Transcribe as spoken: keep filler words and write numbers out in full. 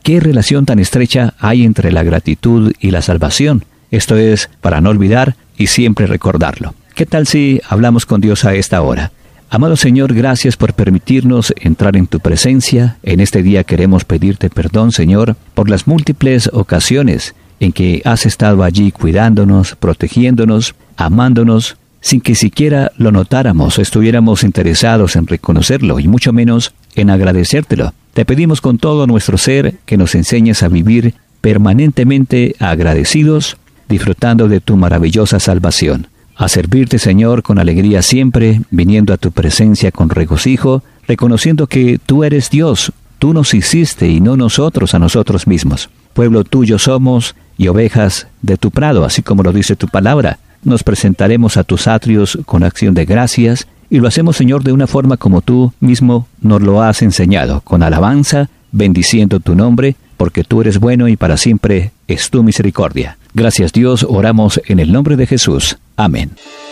¿Qué relación tan estrecha hay entre la gratitud y la salvación? Esto es para no olvidar y siempre recordarlo. ¿Qué tal si hablamos con Dios a esta hora? Amado Señor, gracias por permitirnos entrar en tu presencia. En este día queremos pedirte perdón, Señor, por las múltiples ocasiones en que has estado allí cuidándonos, protegiéndonos, amándonos, sin que siquiera lo notáramos o estuviéramos interesados en reconocerlo, y mucho menos en agradecértelo. Te pedimos con todo nuestro ser que nos enseñes a vivir permanentemente agradecidos, disfrutando de tu maravillosa salvación. A servirte, Señor, con alegría siempre, viniendo a tu presencia con regocijo, reconociendo que tú eres Dios, tú nos hiciste y no nosotros a nosotros mismos. Pueblo tuyo somos y ovejas de tu prado, así como lo dice tu palabra. Nos presentaremos a tus atrios con acción de gracias, y lo hacemos, Señor, de una forma como tú mismo nos lo has enseñado, con alabanza, bendiciendo tu nombre, porque tú eres bueno y para siempre es tu misericordia. Gracias, Dios, oramos en el nombre de Jesús. Amén.